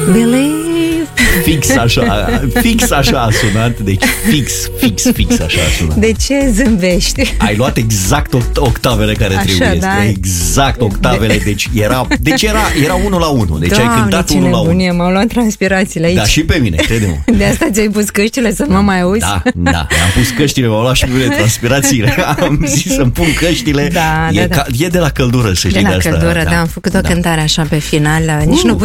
Believe. Fix așa a sunat. Deci fix așa a sunat. De ce zâmbești? Ai luat exact octavele care Așa, trebuie. da. Exact octavele. Deci era 1 la 1. Deci ai cântat 1 la 1. M-au luat transpirațiile aici. Da, și pe mine, crede-mă. De asta ți-ai pus căștile să mă mai auzi? Da, am pus căștile, m-au luat și pe mine transpirațiile. Am zis să-mi pun căștile. Da. E de la căldură, să știi de la de asta. căldură, da, am făcut o cântare așa pe final. Nici nu